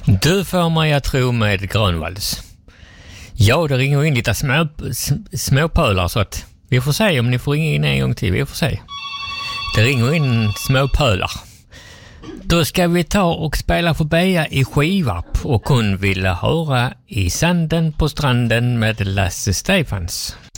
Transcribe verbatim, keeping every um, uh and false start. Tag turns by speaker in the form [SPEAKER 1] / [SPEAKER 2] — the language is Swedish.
[SPEAKER 1] Du får mig att tro med Grönvalls. Ja, det ringer in lite små, småpölar så att vi får se om ni får ringa in en gång till. Vi får se. Det ringer in småpölar. Då ska vi ta och spela för Bea i Skivarp och hon ville höra I sanden på stranden med Lasse Stefans.